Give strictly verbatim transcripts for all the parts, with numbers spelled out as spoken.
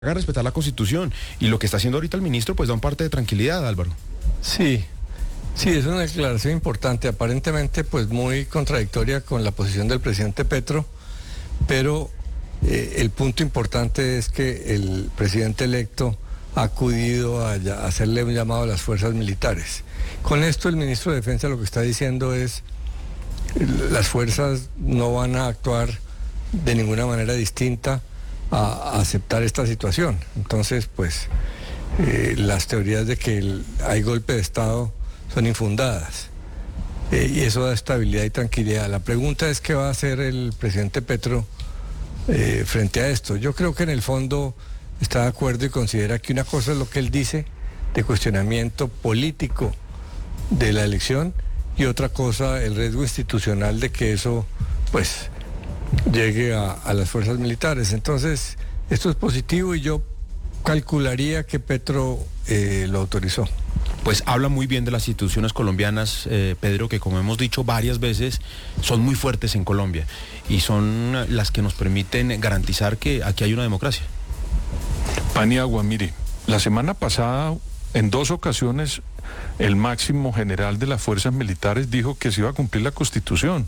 haga respetar la Constitución. Y lo que está haciendo ahorita el ministro, pues da un parte de tranquilidad, Álvaro. Sí, sí, es una declaración importante, aparentemente pues muy contradictoria con la posición del presidente Petro, pero eh, el punto importante es que el presidente electo ha acudido a, a hacerle un llamado a las fuerzas militares. Con esto el ministro de Defensa lo que está diciendo es las fuerzas no van a actuar de ninguna manera distinta a, a aceptar esta situación. Entonces, pues, eh, las teorías de que el, hay golpe de Estado son infundadas. Eh, y eso da estabilidad y tranquilidad. La pregunta es qué va a hacer el presidente Petro eh, frente a esto. Yo creo que en el fondo está de acuerdo y considera que una cosa es lo que él dice de cuestionamiento político de la elección y otra cosa el riesgo institucional de que eso, pues, llegue a, a las fuerzas militares. Entonces, esto es positivo y yo calcularía que Petro eh, lo autorizó. Pues habla muy bien de las instituciones colombianas, eh, Pedro, que como hemos dicho varias veces, son muy fuertes en Colombia y son las que nos permiten garantizar que aquí hay una democracia. Paniagua, mire, la semana pasada, en dos ocasiones, el máximo general de las fuerzas militares dijo que se iba a cumplir la Constitución.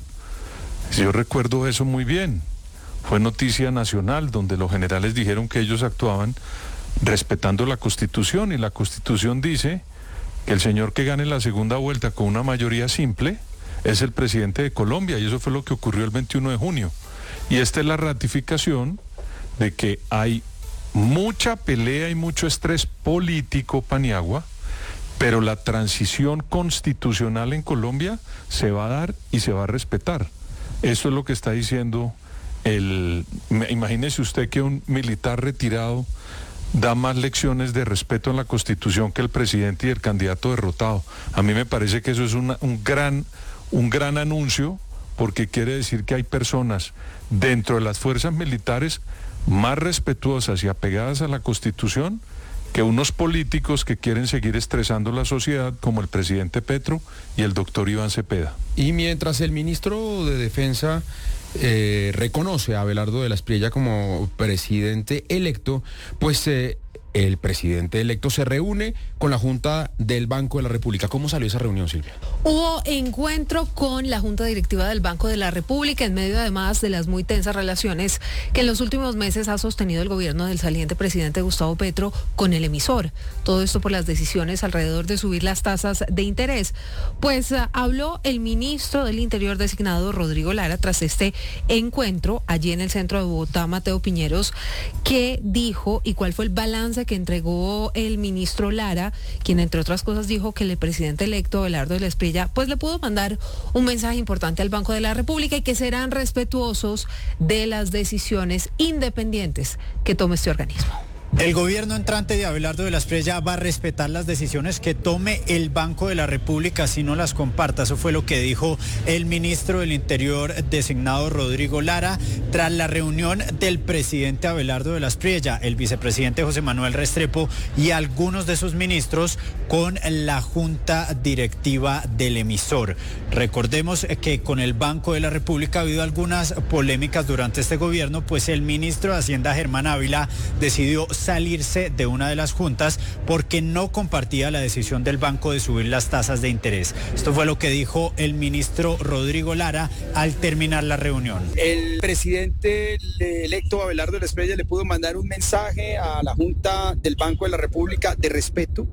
Yo recuerdo eso muy bien. Fue noticia nacional donde los generales dijeron que ellos actuaban respetando la Constitución y la Constitución dice que el señor que gane la segunda vuelta con una mayoría simple es el presidente de Colombia y eso fue lo que ocurrió el veintiuno de junio. Y esta es la ratificación de que hay mucha pelea y mucho estrés político, Paniagua, pero la transición constitucional en Colombia se va a dar y se va a respetar. Eso es lo que está diciendo el... Imagínese usted que un militar retirado da más lecciones de respeto en la Constitución que el presidente y el candidato derrotado. A mí me parece que eso es una, un, gran, un gran anuncio, porque quiere decir que hay personas dentro de las fuerzas militares más respetuosas y apegadas a la Constitución que unos políticos que quieren seguir estresando la sociedad como el presidente Petro y el doctor Iván Cepeda. Y mientras el ministro de Defensa eh, reconoce a Abelardo de la Espriella como presidente electo, pues eh, el presidente electo se reúne con la Junta del Banco de la República. ¿Cómo salió esa reunión, Silvia? Hubo encuentro con la Junta Directiva del Banco de la República en medio además de las muy tensas relaciones que en los últimos meses ha sostenido el gobierno del saliente presidente Gustavo Petro con el emisor. Todo esto por las decisiones alrededor de subir las tasas de interés. Pues uh, habló el ministro del Interior designado Rodrigo Lara tras este encuentro allí en el centro de Bogotá, Mateo Piñeros, que dijo y cuál fue el balance que entregó el ministro Lara, quien entre otras cosas dijo que el presidente electo Abelardo de la Espriella pues le pudo mandar un mensaje importante al Banco de la República y que serán respetuosos de las decisiones independientes que tome este organismo. El gobierno entrante de Abelardo de la Espriella va a respetar las decisiones que tome el Banco de la República si no las comparta. Eso fue lo que dijo el ministro del Interior designado Rodrigo Lara tras la reunión del presidente Abelardo de la Espriella, el vicepresidente José Manuel Restrepo y algunos de sus ministros con la Junta Directiva del emisor. Recordemos que con el Banco de la República ha habido algunas polémicas durante este gobierno, pues el ministro de Hacienda Germán Ávila decidió salirse de una de las juntas porque no compartía la decisión del banco de subir las tasas de interés. Esto fue lo que dijo el ministro Rodrigo Lara al terminar la reunión. El presidente electo Abelardo de la Espriella le pudo mandar un mensaje a la Junta del Banco de la República de respeto,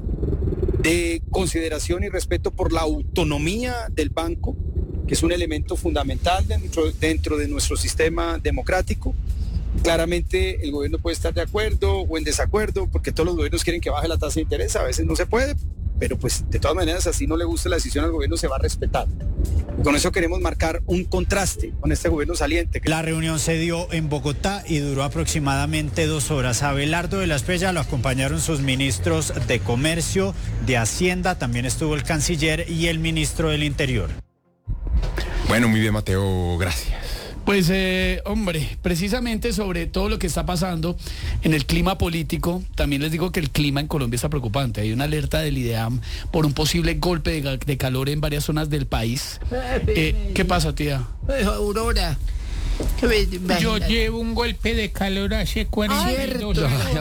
de consideración y respeto por la autonomía del banco, que es un elemento fundamental dentro, dentro de nuestro sistema democrático. Claramente el gobierno puede estar de acuerdo o en desacuerdo, porque todos los gobiernos quieren que baje la tasa de interés, a veces no se puede, pero pues de todas maneras así no le gusta la decisión al gobierno se va a respetar. Con eso queremos marcar un contraste con este gobierno saliente. La reunión se dio en Bogotá y duró aproximadamente dos horas. A Abelardo de la Espriella lo acompañaron sus ministros de Comercio, de Hacienda, también estuvo el canciller y el ministro del Interior. Bueno, muy bien, Mateo, gracias. Pues, eh, hombre, precisamente sobre todo lo que está pasando en el clima político, también les digo que el clima en Colombia está preocupante. Hay una alerta del IDEAM por un posible golpe de, de calor en varias zonas del país. Eh, ¿Qué pasa, tía? Pues, Aurora, Yo llevo un golpe de calor hace cuarenta y dos Cierto. años.